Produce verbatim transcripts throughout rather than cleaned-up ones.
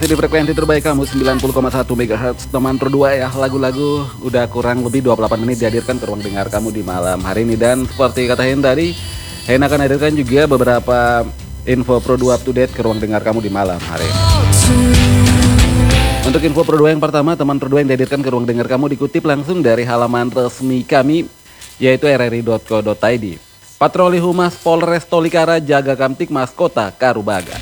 Masih di frekuensi terbaik kamu sembilan puluh koma satu megahertz. Teman berdua ya, lagu-lagu udah kurang lebih dua puluh delapan menit dihadirkan ke ruang dengar kamu di malam hari ini. Dan seperti kata Hen tadi, Hen akan hadirkan juga beberapa info Pro dua up to date ke ruang dengar kamu di malam hari ini. Untuk info Pro dua yang pertama, teman Pro dua yang dihadirkan ke ruang dengar kamu dikutip langsung dari halaman resmi kami, yaitu r r i dot co dot i d. Patroli Humas Polres Tolikara jaga Kamtibmas Kota Karubaga.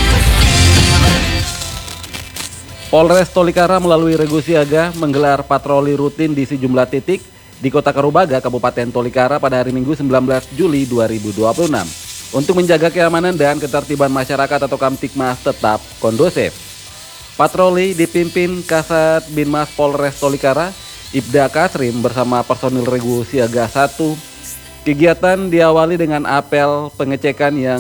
Polres Tolikara melalui Regu Siaga menggelar patroli rutin di sejumlah titik di Kota Karubaga, Kabupaten Tolikara pada hari Minggu sembilan belas Juli dua ribu dua puluh enam untuk menjaga keamanan dan ketertiban masyarakat atau Kamtibmas tetap kondusif. Patroli dipimpin Kasat Binmas Polres Tolikara, Ibda Kasrim bersama personil Regu Siaga satu. Kegiatan diawali dengan apel pengecekan yang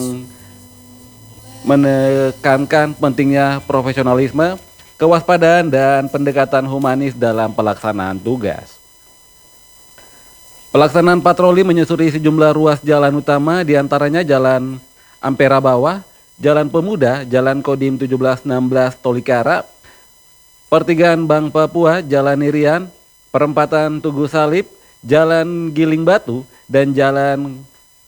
menekankan pentingnya profesionalisme, kewaspadaan, dan pendekatan humanis dalam pelaksanaan tugas. Pelaksanaan patroli menyusuri sejumlah ruas jalan utama, diantaranya Jalan Ampera Bawah, Jalan Pemuda, Jalan Kodim tujuh belas enam belas Tolikara, Pertigaan Bank Papua, Jalan Irian, Perempatan Tugu Salib, Jalan Giling Batu, dan Jalan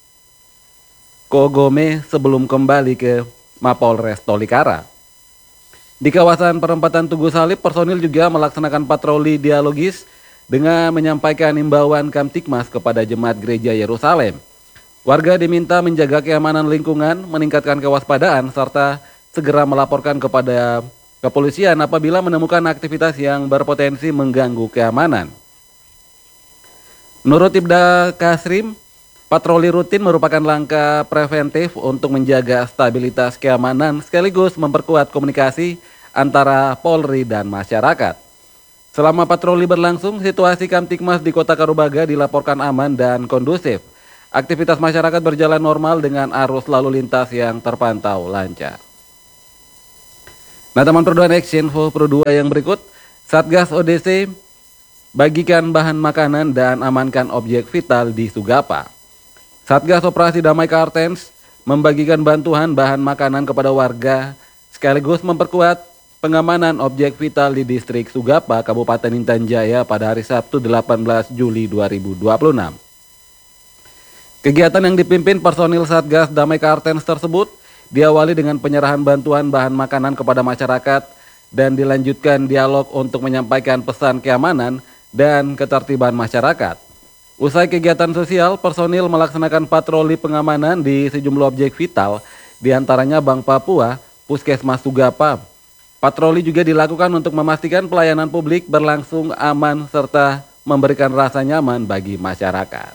Kogome sebelum kembali ke Mapolres Tolikara. Di kawasan Perempatan Tugu Salib, personil juga melaksanakan patroli dialogis dengan menyampaikan imbauan Kamtibmas kepada jemaat gereja Yerusalem. Warga diminta menjaga keamanan lingkungan, meningkatkan kewaspadaan, serta segera melaporkan kepada kepolisian apabila menemukan aktivitas yang berpotensi mengganggu keamanan. Menurut Ibda Kasrim, patroli rutin merupakan langkah preventif untuk menjaga stabilitas keamanan sekaligus memperkuat komunikasi antara Polri dan masyarakat. Selama patroli berlangsung, situasi Kamtibmas di Kota Karubaga dilaporkan aman dan kondusif. Aktivitas masyarakat berjalan normal dengan arus lalu lintas yang terpantau lancar. Nah, teman Pro dua, next info Pro dua yang berikut, Satgas O D C bagikan bahan makanan dan amankan objek vital di Sugapa. Satgas Operasi Damai Kartens membagikan bantuan bahan makanan kepada warga sekaligus memperkuat pengamanan objek vital di distrik Sugapa, Kabupaten Intan Jaya pada hari Sabtu delapan belas Juli dua ribu dua puluh enam. Kegiatan yang dipimpin personil Satgas Damai Kartens tersebut diawali dengan penyerahan bantuan bahan makanan kepada masyarakat dan dilanjutkan dialog untuk menyampaikan pesan keamanan dan ketertiban masyarakat. Usai kegiatan sosial, personil melaksanakan patroli pengamanan di sejumlah objek vital, diantaranya Bank Papua, Puskesmas Sugapa. Patroli juga dilakukan untuk memastikan pelayanan publik berlangsung aman serta memberikan rasa nyaman bagi masyarakat.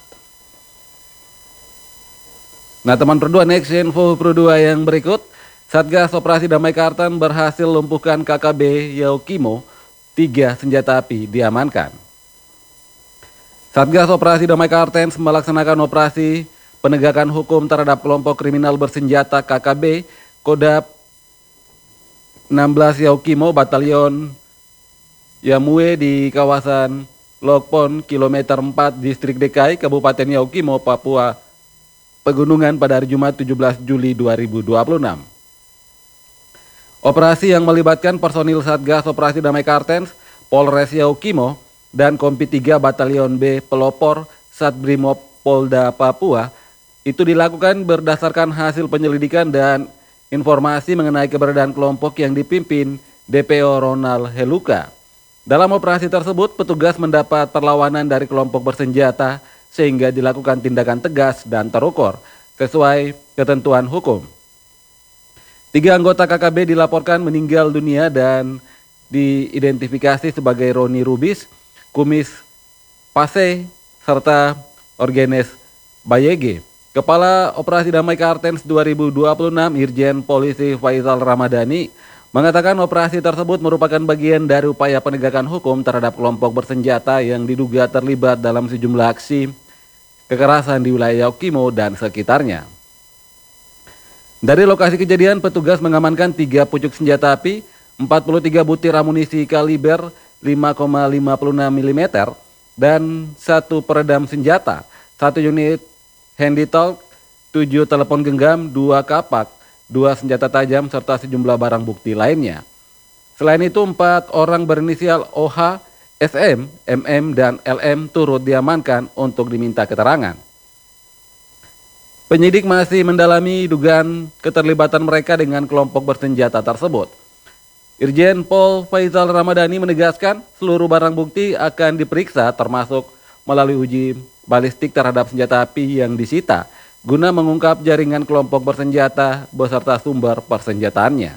Nah, teman Pro dua, next info Pro dua yang berikut, Satgas Operasi Damai Kartens berhasil lumpuhkan K K B Yaukimo, tiga senjata api diamankan. Satgas Operasi Damai Kartens melaksanakan operasi penegakan hukum terhadap kelompok kriminal bersenjata K K B Kodam enam belas Yaukimo Batalion Yamue di kawasan Lokpon kilometer empat Distrik D K I Kabupaten Yaukimo, Papua Pegunungan pada hari Jumat tujuh belas Juli dua ribu dua puluh enam. Operasi yang melibatkan personil Satgas Operasi Damai Kartens, Polres Yaukimo, dan Kompi tiga Batalion B Pelopor Satbrimob Polda Papua itu dilakukan berdasarkan hasil penyelidikan dan informasi mengenai keberadaan kelompok yang dipimpin D P O Ronald Heluka. Dalam operasi tersebut, petugas mendapat perlawanan dari kelompok bersenjata sehingga dilakukan tindakan tegas dan terukur sesuai ketentuan hukum. Tiga anggota K K B dilaporkan meninggal dunia dan diidentifikasi sebagai Roni Rubis, Kumis Pase, serta Orgenes Bayege. Kepala Operasi Damai Kartens dua ribu dua puluh enam, Irjen Polisi Faisal Ramadhani, mengatakan operasi tersebut merupakan bagian dari upaya penegakan hukum terhadap kelompok bersenjata yang diduga terlibat dalam sejumlah aksi kekerasan di wilayah Yaukimo dan sekitarnya. Dari lokasi kejadian, petugas mengamankan tiga pucuk senjata api, empat puluh tiga butir amunisi kaliber lima koma lima enam milimeter, dan satu peredam senjata, satu unit handy talk, tujuh telepon genggam, dua kapak, dua senjata tajam, serta sejumlah barang bukti lainnya. Selain itu, empat orang berinisial O H, S M, M M, dan L M turut diamankan untuk diminta keterangan. Penyidik masih mendalami dugaan keterlibatan mereka dengan kelompok bersenjata tersebut. Irjen Pol Faisal Ramadhani menegaskan seluruh barang bukti akan diperiksa termasuk melalui uji balistik terhadap senjata api yang disita guna mengungkap jaringan kelompok bersenjata beserta sumber persenjataannya.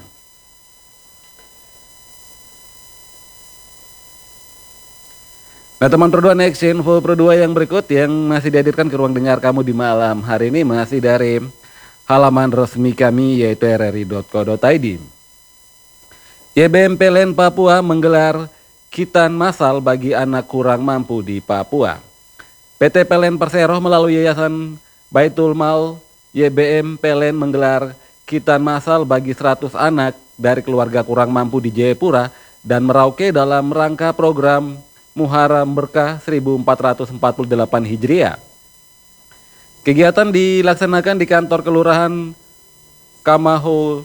Nah teman Pro dua, next info Pro dua yang berikut yang masih dihadirkan ke ruang dengar kamu di malam hari ini masih dari halaman resmi kami yaitu r r i dot co dot i d. Y B M P L N Papua menggelar khitan massal bagi anak kurang mampu di Papua. P T P L N Persero melalui Yayasan Baitul Mal Y B M P L N menggelar khitan massal bagi seratus anak dari keluarga kurang mampu di Jayapura dan Merauke dalam rangka program Muharram Berkah seribu empat ratus empat puluh delapan Hijriah. Kegiatan dilaksanakan di kantor Kelurahan Kamaho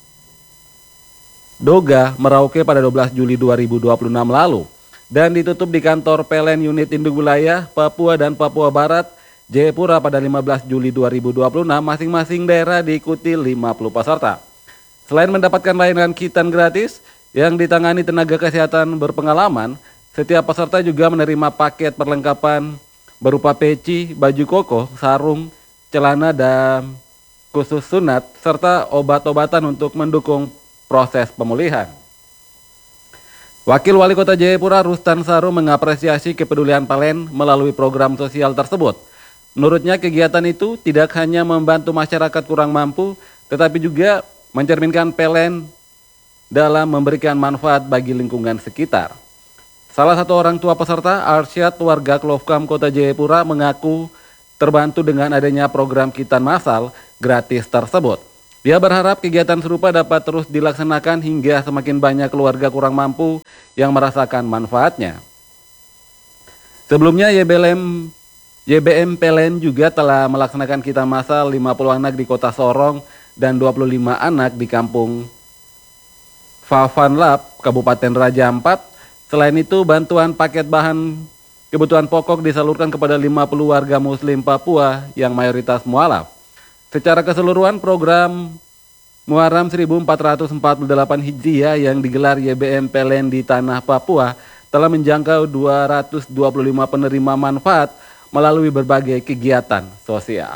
Doga, Merauke pada dua belas Juli dua ribu dua puluh enam lalu dan ditutup di kantor P L N Unit Induk Wilayah Papua dan Papua Barat, Jayapura pada lima belas Juli dua ribu dua puluh enam. Masing-masing daerah diikuti lima puluh peserta. Selain mendapatkan layanan khitan gratis yang ditangani tenaga kesehatan berpengalaman, setiap peserta juga menerima paket perlengkapan berupa peci, baju koko, sarung, celana, dan khusus sunat, serta obat-obatan untuk mendukung proses pemulihan. Wakil Wali Kota Jayapura Rustan Saru mengapresiasi kepedulian P L N melalui program sosial tersebut. Menurutnya kegiatan itu tidak hanya membantu masyarakat kurang mampu, tetapi juga mencerminkan P L N dalam memberikan manfaat bagi lingkungan sekitar. Salah satu orang tua peserta, Arsyad, warga Klofkam Kota Jayapura, mengaku terbantu dengan adanya program khitan massal gratis tersebut. Dia berharap kegiatan serupa dapat terus dilaksanakan hingga semakin banyak keluarga kurang mampu yang merasakan manfaatnya. Sebelumnya Y B M, Y B M P L N juga telah melaksanakan khitan massal lima puluh anak di Kota Sorong dan dua puluh lima anak di Kampung Favanlap, Kabupaten Raja Ampat. Selain itu, bantuan paket bahan kebutuhan pokok disalurkan kepada lima puluh warga Muslim Papua yang mayoritas mualaf. Secara keseluruhan, program Muharram seribu empat ratus empat puluh delapan Hijriah yang digelar Y B M P L N di tanah Papua telah menjangkau dua ratus dua puluh lima penerima manfaat melalui berbagai kegiatan sosial.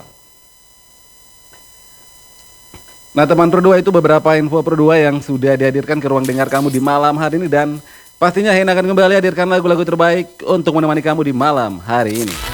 Nah teman Pro dua, itu beberapa info Pro dua yang sudah dihadirkan ke ruang dengar kamu di malam hari ini, dan pastinya Hen akan kembali hadirkan lagu-lagu terbaik untuk menemani kamu di malam hari ini.